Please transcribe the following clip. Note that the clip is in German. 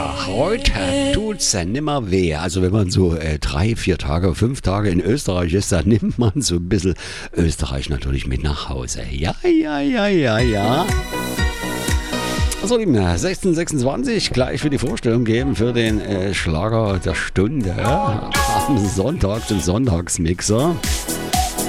Ja, heute tut's ja nimmer weh. Also wenn man so 3, 4 Tage, 5 Tage in Österreich ist, dann nimmt man so ein bisschen Österreich natürlich mit nach Hause. Ja. So, lieben, 16:26 gleich für die Vorstellung geben für den Schlager der Stunde am Sonntag, den Sonntagsmixer.